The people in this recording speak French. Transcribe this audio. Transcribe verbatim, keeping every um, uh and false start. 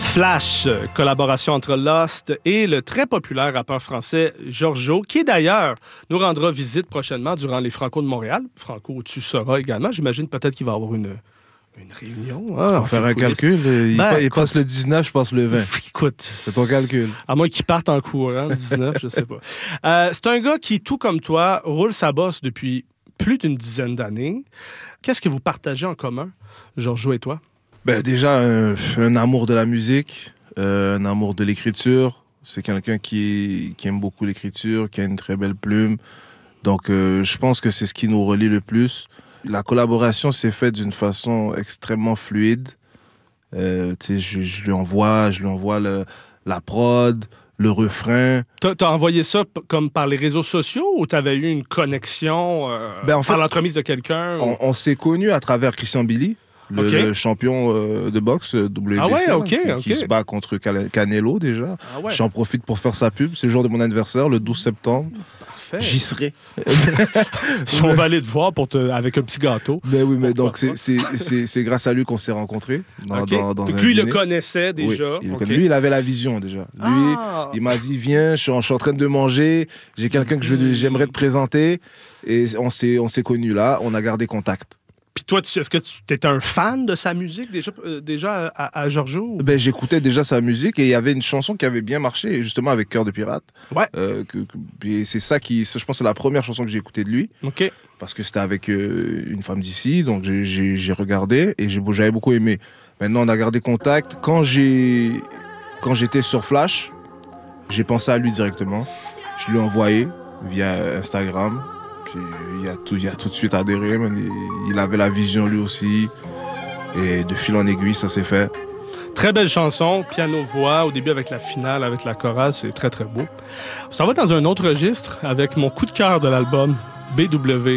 Flash, collaboration entre Lost et le très populaire rappeur français Georgio, qui d'ailleurs nous rendra visite prochainement durant les Franco de Montréal. Franco, tu seras également. J'imagine peut-être qu'il va y avoir une, une réunion. Il hein, faut faire un calcul. Il, ben, pa- il passe le dix-neuf, je passe le vingt. Écoute. C'est ton calcul. À moins qu'il parte en courant, le dix-neuf, je sais pas. Euh, c'est un gars qui, tout comme toi, roule sa bosse depuis plus d'une dizaine d'années. Qu'est-ce que vous partagez en commun, Georgio et toi? Ben déjà, un, un amour de la musique, euh, un amour de l'écriture. C'est quelqu'un qui, qui aime beaucoup l'écriture, qui a une très belle plume. Donc, euh, je pense que c'est ce qui nous relie le plus. La collaboration s'est faite d'une façon extrêmement fluide. Euh, tu sais, je, je lui envoie, je lui envoie le, la prod, le refrain. T'as, t'as envoyé ça p- comme par les réseaux sociaux ou t'avais eu une connexion euh, ben, en fait, par l'entremise de quelqu'un? On, ou... on s'est connus à travers Christian Billy. Le, okay. le champion euh, de boxe W B C, ah ouais, okay, là, qui, okay. qui se bat contre Canelo déjà. Ah ouais. J'en profite pour faire sa pub. C'est le jour de mon anniversaire, le douze septembre. Parfait. J'y serai. On va aller te voir pour te... avec un petit gâteau. Mais oui, mais donc c'est, c'est, c'est, c'est grâce à lui qu'on s'est rencontrés. Dans, okay. dans, dans Donc un lui, il dîner. le connaissait déjà. Oui, il okay. Lui, il avait la vision déjà. Lui, ah. il m'a dit, viens, je suis, en, je suis en train de manger, j'ai quelqu'un que je veux, j'aimerais te présenter. Et on s'est, on s'est connus là, on a gardé contact. Puis toi, tu, est-ce que tu étais un fan de sa musique déjà, euh, déjà à, à Georgio? Ben, j'écoutais déjà sa musique et il y avait une chanson qui avait bien marché, justement avec Cœur de pirate. Ouais. Euh, que, que, et c'est ça qui, ça, je pense, c'est la première chanson que j'ai écoutée de lui. OK. Parce que c'était avec euh, une femme d'ici, donc j'ai, j'ai, j'ai regardé et j'ai, j'avais beaucoup aimé. Maintenant, on a gardé contact. Quand j'ai, quand j'étais sur Flash, j'ai pensé à lui directement. Je lui ai envoyé via Instagram. Puis il a tout, il a tout de suite adhéré. Il avait la vision lui aussi. Et de fil en aiguille, ça s'est fait. Très belle chanson, piano-voix, au début avec la finale, avec la chorale, c'est très très beau. Ça va dans un autre registre avec mon coup de cœur de l'album, B W